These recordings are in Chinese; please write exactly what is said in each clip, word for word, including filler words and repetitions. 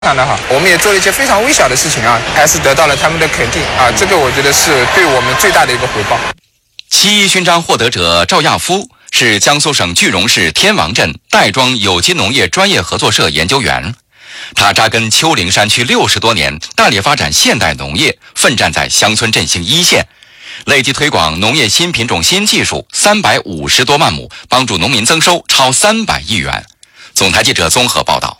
常的好，我们也做了一些非常微小的事情啊，还是得到了他们的肯定啊，这个我觉得是对我们最大的一个回报。 七一勋章获得者赵亚夫是江苏省句容市天王镇戴庄有机农业专业合作社研究员，他扎根丘陵山区六十多年，大力发展现代农业，奋战在乡村振兴一线，累计推广农业新品种新技术三百五十多万亩，帮助农民增收超三百亿元。总台记者综合报道。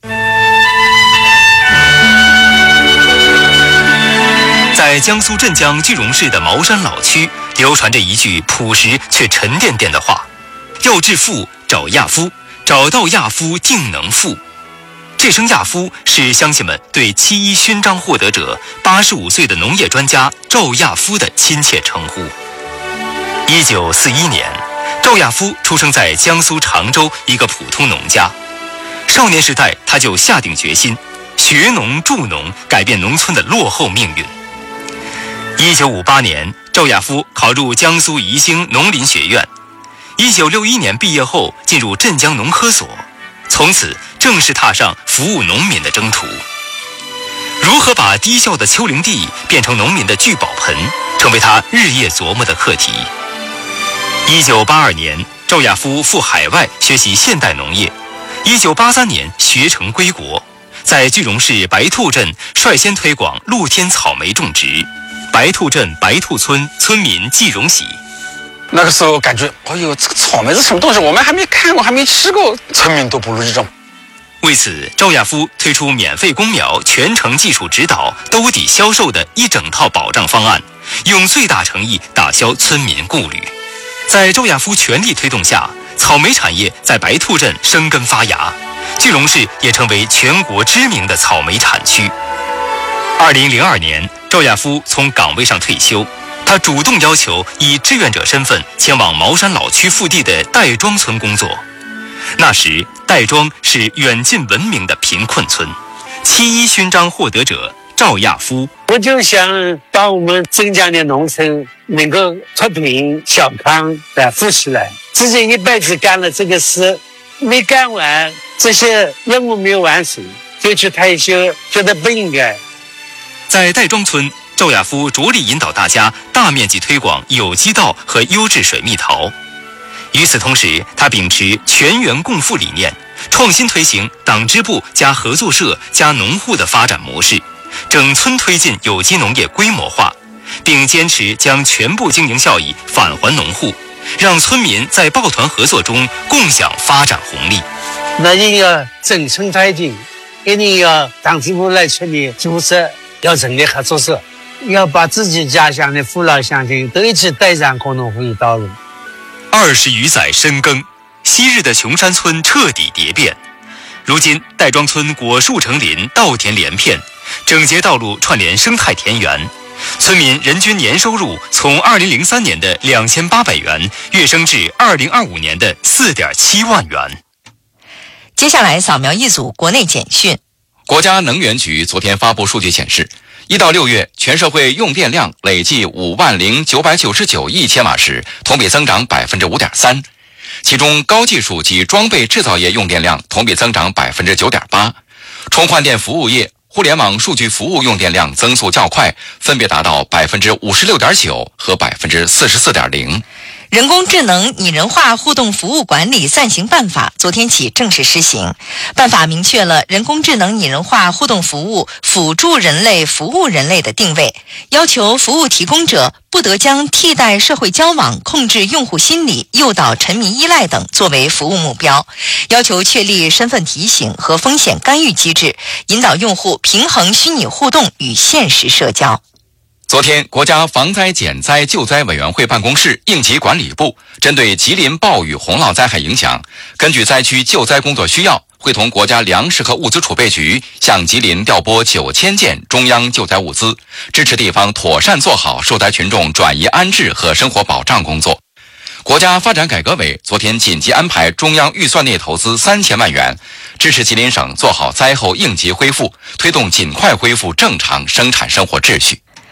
在江苏镇江句容市的茅山老区，流传着一句朴实却沉甸甸的话：要致富，找亚夫，找到亚夫定能富。这声亚夫是乡亲们对七一勋章获得者八十五岁的农业专家赵亚夫的亲切称呼。一九四一年，赵亚夫出生在江苏常州一个普通农家。少年时代，他就下定决心学农助农，改变农村的落后命运。一九五八年，赵亚夫考入江苏宜兴农林学院。一九六一年毕业后，进入镇江农科所，从此正式踏上服务农民的征途。如何把低效的丘陵地变成农民的聚宝盆，成为他日夜琢磨的课题。一九八二年，赵亚夫赴海外学习现代农业。一九八三年学成归国，在句容市白兔镇率先推广露天草莓种植。白兔镇白兔村村民季荣喜， 那个时候感觉，哎呦，这个草莓是什么东西？我们还没看过，还没吃过，村民都不如这种。 为此，赵亚夫推出免费公苗、全程技术指导、兜底销售的一整套保障方案，用最大诚意打消村民顾虑。在赵亚夫全力推动下，草莓产业在白兔镇生根发芽，句容市也成为全国知名的草莓产区。二零零二年，赵亚夫从岗位上退休，他主动要求以志愿者身份前往茅山老区腹地的戴庄村工作。那时，戴庄是远近闻名的贫困村。七一勋章获得者赵亚夫， 我就想把我们镇江的农村能够脱贫小康的富起来。自己一辈子干了这个事，没干完，这些任务没有完成，就去退休，觉得不应该。 在戴庄村，赵亚夫着力引导大家大面积推广有机稻和优质水蜜桃。与此同时，他秉持全员共富理念，创新推行党支部加合作社加农户的发展模式，整村推进有机农业规模化，并坚持将全部经营效益返还农户，让村民在抱团合作中共享发展红利。 那一定要整村推进，一定要党支部来全力组织，要成立合作社，要把自己家乡的父老乡亲都一起带上共同富裕道路。 二十余载深耕，昔日的穷山村彻底蝶变。如今，戴庄村果树成林，稻田连片，整洁道路串联生态田园，村民人均年收入从二零零三年的两千八百元跃升至二零二五年的四点七万元。 接下来扫描一组国内简讯。 国家能源局昨天发布数据显示，一到六月全社会用电量累计五万零九百九十九亿千瓦时，同比增长百分之五点三。其中高技术及装备制造业用电量同比增长百分之九点八，充换电服务业、互联网数据服务用电量增速较快，分别达到百分之五十六点九和百分之四十四点零。 人工智能拟人化互动服务管理暂行办法昨天起正式施行。办法明确了人工智能拟人化互动服务辅助人类服务人类的定位，要求服务提供者不得将替代社会交往、控制用户心理、诱导沉迷依赖等作为服务目标，要求确立身份提醒和风险干预机制，引导用户平衡虚拟互动与现实社交。 昨天，国家防灾减灾救灾委员会办公室应急管理部针对吉林暴雨洪涝灾害影响，根据灾区救灾工作需要，会同国家粮食和物资储备局向吉林调拨九千件中央救灾物资，支持地方妥善做好受灾群众转移安置和生活保障工作。国家发展改革委昨天紧急安排中央预算内投资三千万元，支持吉林省做好灾后应急恢复，推动尽快恢复正常生产生活秩序。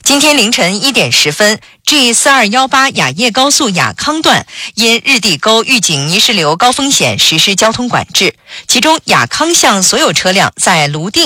今天凌晨一点十分 ，G 四二一八雅叶高速雅康段因日地沟预警泥石流高风险实施交通管制，其中雅康向所有车辆在泸定